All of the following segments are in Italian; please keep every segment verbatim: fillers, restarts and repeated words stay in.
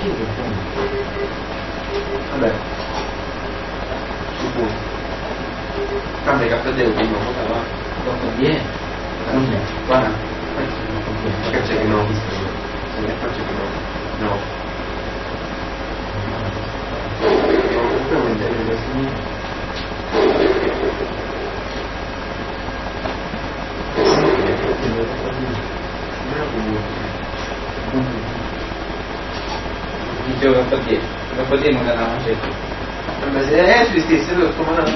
Vabbè, su punto. Cambia K D prima, cosa va? Dopo dieci. Non c'è, guarda. Che c'è che no? Se ne faccio che no. No. No, comunque vuol dire che si... Dicevo K dieci, K dieci non era una certa. Vabbè, se è sui stessi, allora come no?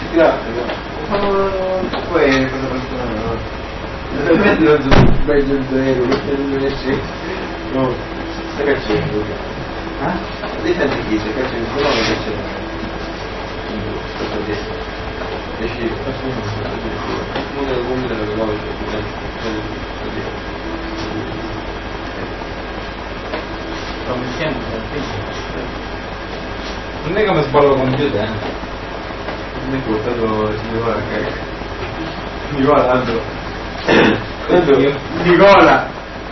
Poi cosa faccio? Veramente non so, sbaglio zero, perché non riesce. No, stai cacciando. Eh? Difendi chi, stai cacciando, non lo cacciando. Sto dentro. Decidi, uno delle bombe della veloce, Come siamo? Non è come sballo computer, eh? Non è portato il Nicola a carica. Nicola, tanto. Tanto, Nicola!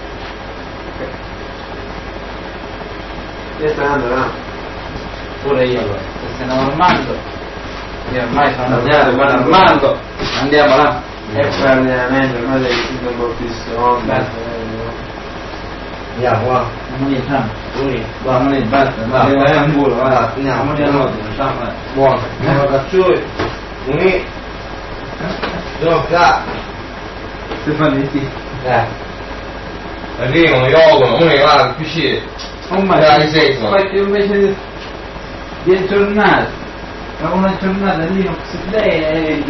Che stai andando, no? Pure io allora, se se ne va Armando, io ormai sono andato con Armando, andiamo là. E poi allenamento, ormai devi essere un po' più sonda. Andiamo, va. Non mi diciamo, lui, va, non è basta, va, vai a culo, va, andiamo, andiamo, facciamo. Buono, buono caccione, non è, sono qua, Stefanetti. eh, arrivano, giocano, uno va a piscire, Oh ma poi invece di, di aggiornare, tra una giornata Linux, lei